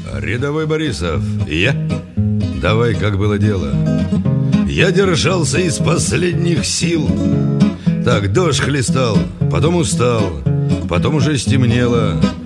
Рядовой Борисов, я? Давай, как было дело. Я держался из последних сил. Так, дождь хлестал, потом устал, потом уже стемнело.